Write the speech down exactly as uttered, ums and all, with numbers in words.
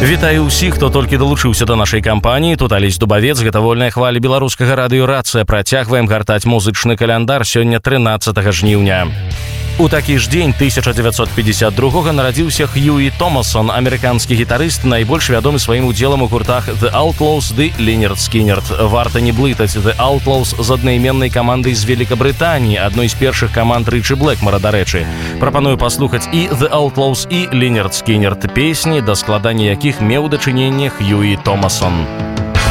Вітаю ўсіх, хто толькі далучыўся да нашай кампаніі. Тут Алесь Дубавец, гэта вольная хваля беларускага радыё «Рацыя». Працягваем гартаць музычны каляндар. Сёння трынаццатага жніўня. У такі ж дзень тысяча дзевяцьсот пятьдесят другога нарадзіўся Хьюі Томасон, амерыканскі гітарыст, найбольш вядомы сваім удзелам у гуртах The Outlaws ды Лінерд Скінерд. Варта не блытаць The Outlaws з аднайменнай камандай з Великабрытаніі, адной з першых каманд Рычы Блэкмара, дарэчы. Прапаную паслухаць і The Outlaws, і Лінерд Скінерд, песні, да складання якіх меў дачыненне Хьюі Томасон.